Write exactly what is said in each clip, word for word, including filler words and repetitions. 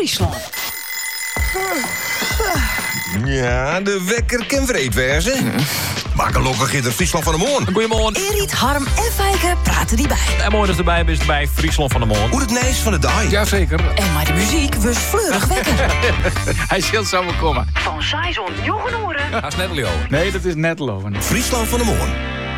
Friesland. Ja, de wekker kan vreed wezen. Maar gelukkig is er Friesland van de Moon. Goedemorgen. Erit, Harm en Fijke praten die bij. En mooi dat erbij is bij Friesland van de Moon. Hoe het nijs van de dag. Jazeker. En maar de muziek was fleurig wekker. Hij zult zo wel komen. Van Saison Jongenoren. Dat is net Leo. Nee, dat is net Leo. Friesland van de Moon.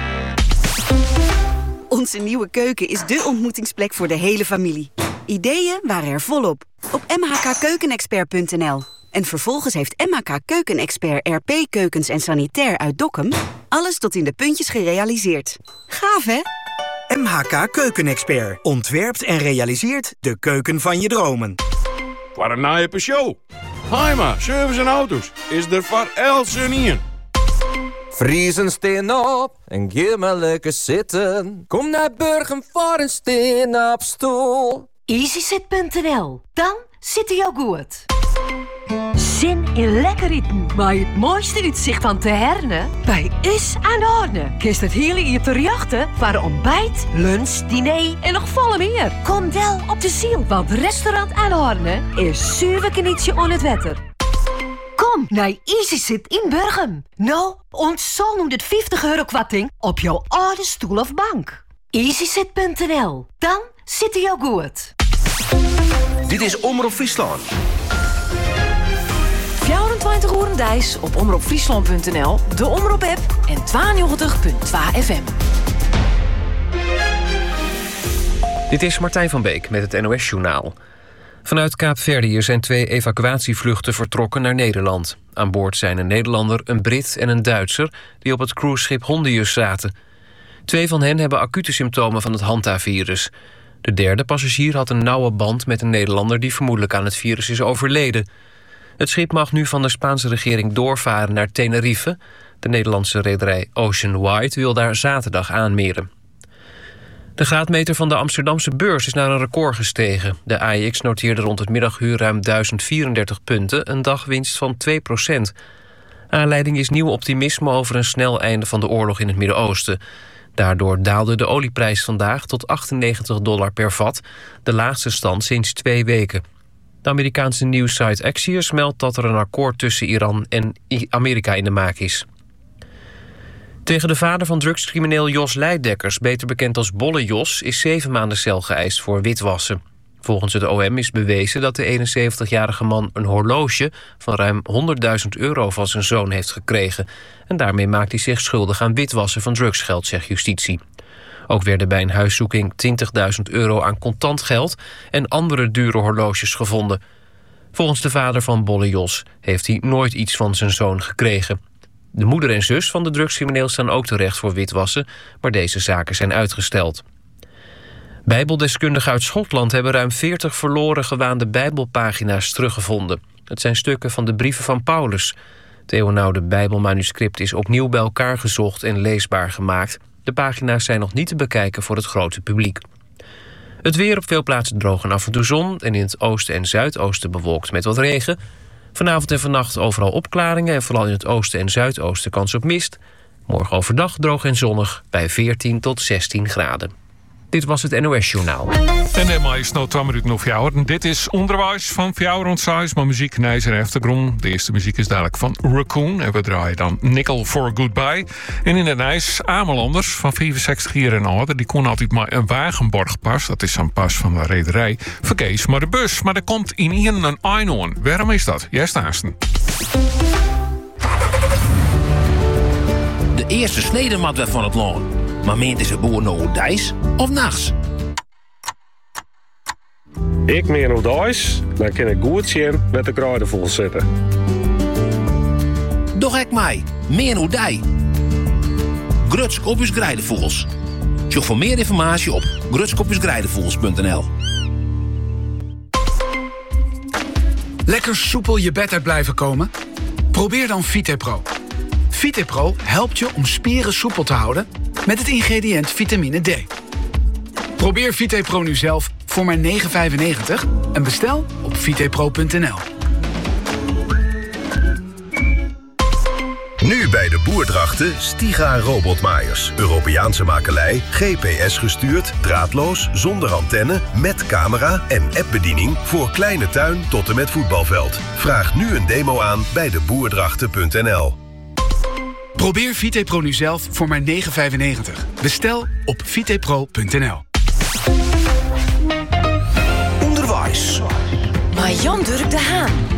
Onze nieuwe keuken is dé ontmoetingsplek voor de hele familie. Ideeën waren er volop. Op m h k keukenexpert punt n l. En vervolgens heeft M H K Keukenexpert R P Keukens en Sanitair uit Dokkum alles tot in de puntjes gerealiseerd. Gaaf, hè? M H K Keukenexpert ontwerpt en realiseert de keuken van je dromen. Voor een naaie show. Heima, service en auto's is er voor elke in. Friesen steen op en ga maar lekker zitten. Kom naar Burgum voor een steen op stoel. easysit punt n l. Dan zit hij ook goed. Zin in lekker eten, maar het mooiste uitzicht aan te Herne? Bij Is aan de Horne. Kist het hele hier te jachten voor ontbijt, lunch, diner en nog volle meer. Kom wel op de ziel, want restaurant aan de Horne is zuiver knietje on het wetter. Kom naar easysit in Burgum. Nou, ons zo'n honderdvijftig euro kwatting op jouw oude stoel of bank. easysit punt n l. Dan zit hij ook goed. Dit is Omroep Friesland. vierentwintig uur Dijs op omroep friesland punt n l, de Omroep-app en tweeënnegentig punt twee F M. Dit is Martijn van Beek met het N O S-journaal. Vanuit Kaapverdië zijn twee evacuatievluchten vertrokken naar Nederland. Aan boord zijn een Nederlander, een Brit en een Duitser die op het cruiseschip Hondius zaten. Twee van hen hebben acute symptomen van het hantavirus. De derde passagier had een nauwe band met een Nederlander die vermoedelijk aan het virus is overleden. Het schip mag nu van de Spaanse regering doorvaren naar Tenerife. De Nederlandse rederij Ocean Wide wil daar zaterdag aanmeren. De graadmeter van de Amsterdamse beurs is naar een record gestegen. De A E X noteerde rond het middaguur ruim duizend vierendertig punten, een dagwinst van twee procent. Aanleiding is nieuw optimisme over een snel einde van de oorlog in het Midden-Oosten. Daardoor daalde de olieprijs vandaag tot achtennegentig dollar per vat, de laagste stand sinds twee weken. De Amerikaanse nieuwssite Axios meldt dat er een akkoord tussen Iran en Amerika in de maak is. Tegen de vader van drugscrimineel Jos Leidekkers, beter bekend als Bolle Jos, is zeven maanden cel geëist voor witwassen. Volgens het O M is bewezen dat de eenenzeventigjarige man een horloge van ruim honderdduizend euro van zijn zoon heeft gekregen. En daarmee maakt hij zich schuldig aan witwassen van drugsgeld, zegt justitie. Ook werden bij een huiszoeking twintigduizend euro aan contant geld en andere dure horloges gevonden. Volgens de vader van Bolle Jos heeft hij nooit iets van zijn zoon gekregen. De moeder en zus van de drugscrimineel staan ook terecht voor witwassen, maar deze zaken zijn uitgesteld. Bijbeldeskundigen uit Schotland hebben ruim veertig verloren gewaande bijbelpagina's teruggevonden. Het zijn stukken van de brieven van Paulus. Het eeuwenoude bijbelmanuscript is opnieuw bij elkaar gezocht en leesbaar gemaakt. De pagina's zijn nog niet te bekijken voor het grote publiek. Het weer op veel plaatsen droog en af en toe zon en in het oosten en zuidoosten bewolkt met wat regen. Vanavond en vannacht overal opklaringen en vooral in het oosten en zuidoosten kans op mist. Morgen overdag droog en zonnig bij veertien tot zestien graden. Dit was het N O S-journaal. En dan is nog twee minuten of jou. Dit is onderwijs van jou rond size, maar muziek nijzer en achtergrond. De eerste muziek is dadelijk van Raccoon. En we draaien dan Nickel for Goodbye. En in het Nijs Amelanders van vierenzestig jaar en ouder. Die kon altijd maar een Wagenborgpas. Dat is zo'n pas van de rederij. Verkees maar de bus. Maar er komt in hier een Einoorn. Waarom is dat? Jij staasten. De eerste snedemat van het land. Maar meent is het boer nou dijs of nachts? Ik meen op dijs, dan kan ik goed zien met de kruidenvogels zitten. Doch ik mij, meer hoe dij. Grutskopjes Grijdenvogels. Zoek voor meer informatie op grutskopjes grijdenvogels punt n l. Lekker soepel je bed uit blijven komen? Probeer dan VitePro. VitePro helpt je om spieren soepel te houden met het ingrediënt vitamine D. Probeer VitePro nu zelf voor maar negen vijfennegentig en bestel op vitepro punt n l. Nu bij de Boerdrachten Stiga robotmaaiers. Europeaanse makelij, G P S gestuurd, draadloos, zonder antenne, met camera en appbediening voor kleine tuin tot en met voetbalveld. Vraag nu een demo aan bij de boerdrachten punt n l. Probeer VitePro nu zelf voor maar negen vijfennegentig. Bestel op vitepro punt n l. Onderwijs. Marjan Durk de Haan.